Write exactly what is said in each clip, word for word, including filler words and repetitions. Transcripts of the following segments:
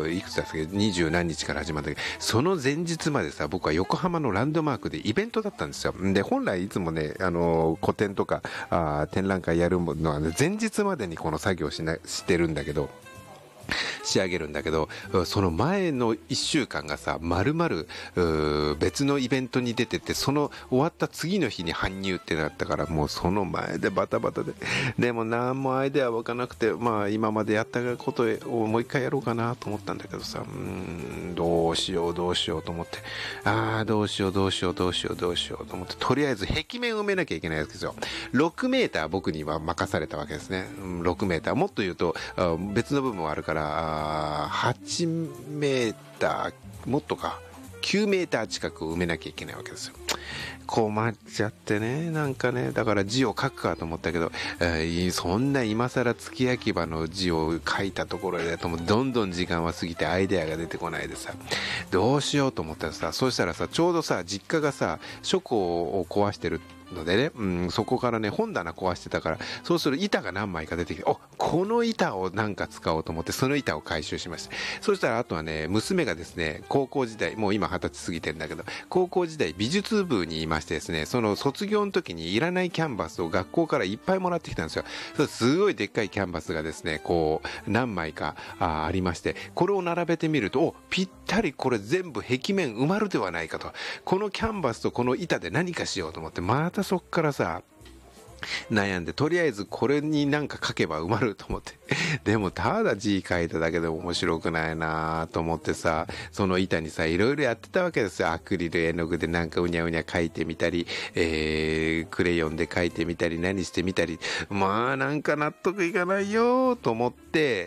いくつだったっけ、二十何日から始まったけど、その前日までさ、僕は横浜のランドマークでイベントだったんですよ。で、本来いつもね、あの個展とかあ展覧会やるのは、ね、前日までにこの作業しなしてるんだけど、仕上げるんだけど、その前のいっしゅうかんがさ、まるまる別のイベントに出てて、その終わった次の日に搬入ってなったから、もうその前でバタバタで、でも何もアイデア湧かなくて、まあ今までやったことをもう一回やろうかなと思ったんだけどさ、うーん、どうしようどうしようと思って、ああどうしようどうしようどうしようどうしようと思って、とりあえず壁面埋めなきゃいけないわけですよ。ろくメーター僕には任されたわけですね。ろくメーター、もっと言うと別の部分はあるから、はちメーターもっとかきゅうメーター近く埋めなきゃいけないわけですよ。困っちゃってね、なんかね、だから字を書くかと思ったけど、えー、そんな今更月焼き場の字を書いたところでともどんどん時間は過ぎてアイデアが出てこないでさ、どうしようと思ったらさ、そうしたらさ、ちょうどさ実家がさ書庫を壊してるのでね、うん、そこからね本棚壊してたから、そうすると板が何枚か出てきて、お、この板をなんか使おうと思ってその板を回収しました。そしたらあとはね、娘がですね、高校時代、もう今二十歳過ぎてんだけど、高校時代美術部にいましてですね、その卒業の時にいらないキャンバスを学校からいっぱいもらってきたんですよ。それすごいでっかいキャンバスがですね、こう何枚か あ, ありまして、これを並べてみると、お、ぴったりこれ全部壁面埋まるではないかと、このキャンバスとこの板で何かしようと思って、またそっからさ悩んで、とりあえずこれになんか書けば埋まると思ってでもただ字書いただけで面白くないなと思ってさ、その板にさいろいろやってたわけですよ。アクリル絵の具でなんかうにゃうにゃ書いてみたり、えー、クレヨンで書いてみたり何してみたり、まあなんか納得いかないよと思って、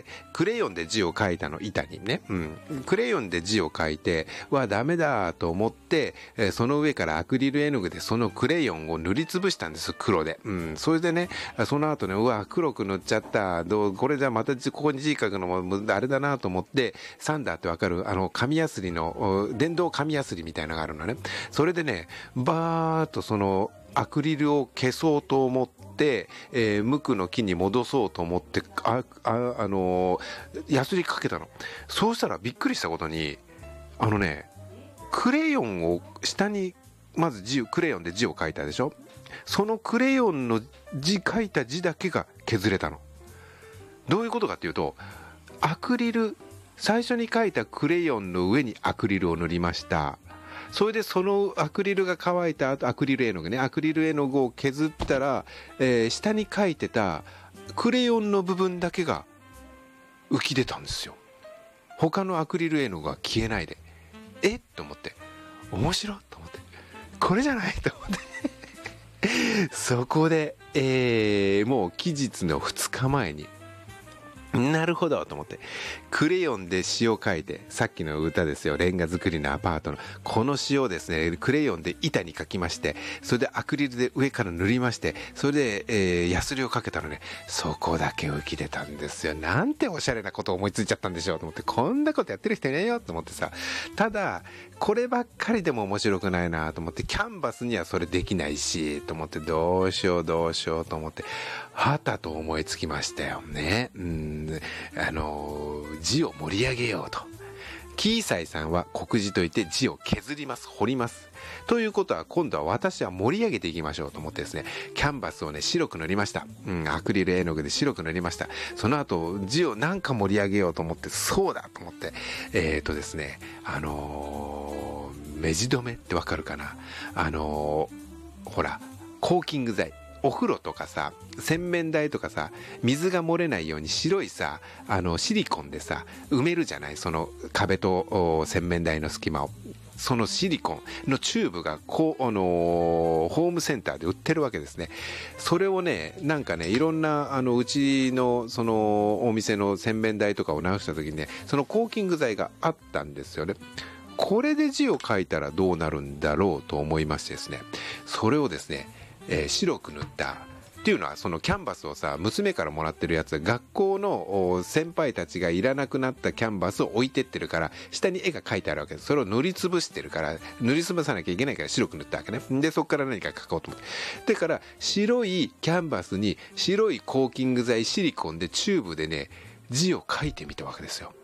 クレヨンで字を書いたの、板にね、うん、クレヨンで字を書いて、わダメだと思って、えー、その上からアクリル絵の具でそのクレヨンを塗りつぶしたんです、黒で、うん、それでね、その後ね、うわ黒く塗っちゃった、どうこれじゃまたここに字書くのもあれだなと思って、サンダーってわかる、あの紙やすりの電動紙やすりみたいなのがあるのね。それでね、バーっとそのアクリルを消そうと思って、えー、無垢の木に戻そうと思って、あ、あ、あのー、やすりかけたの。そうしたらびっくりしたことに、あのね、クレヨンを下にまず字クレヨンで字を書いたでしょ。そのクレヨンの字書いた字だけが削れたの。どういうことかっていうと、アクリル、最初に書いたクレヨンの上にアクリルを塗りました。それでそのアクリルが乾いた後、アクリル絵の具ね、アクリル絵の具を削ったら、えー、下に書いてたクレヨンの部分だけが浮き出たんですよ。他のアクリル絵の具は消えないで。えっと思って、面白いと思って、これじゃないと思ってそこで、えー、もう期日のふつかまえに、なるほどと思って、クレヨンで詩を書いて、さっきの歌ですよ、レンガ造りのアパートのこの詩をですね、クレヨンで板に書きまして、それでアクリルで上から塗りまして、それで、えー、ヤスリをかけたのね、そこだけ浮き出たんですよ。なんておしゃれなことを思いついちゃったんでしょうと思って、こんなことやってる人いないよと思ってさ、ただこればっかりでも面白くないなと思って、キャンバスにはそれできないしと思って、どうしようどうしようと思って、はたと思いつきましたよね。うん、あの字を盛り上げようと。キーサイさんは黒字といって字を削ります、彫ります。ということは今度は私は盛り上げていきましょうと思ってですね、キャンバスをね白く塗りました。うん、アクリル絵の具で白く塗りました。その後字をなんか盛り上げようと思って、そうだと思って、えーとですね、あのー、目地止めってわかるかな。あのー、ほらコーキング剤、お風呂とかさ、洗面台とかさ、水が漏れないように白いさ、あのシリコンでさ埋めるじゃない、その壁と洗面台の隙間を。そのシリコンのチューブがこう、あのー、ホームセンターで売ってるわけですね。それをね、なんかね、いろんなあのうちのそのお店の洗面台とかを直した時にね、そのコーキング剤があったんですよね。これで字を書いたらどうなるんだろうと思いましてですね、それをですね、えー、白く塗ったっていうのは、そのキャンバスをさ、娘からもらってるやつ、学校の先輩たちがいらなくなったキャンバスを置いてってるから、下に絵が描いてあるわけです。それを塗りつぶしてるから、塗りつぶさなきゃいけないから白く塗ったわけね。でそこから何か描こうと思って、だから白いキャンバスに白いコーキング剤シリコンでチューブでね字を書いてみたわけですよ。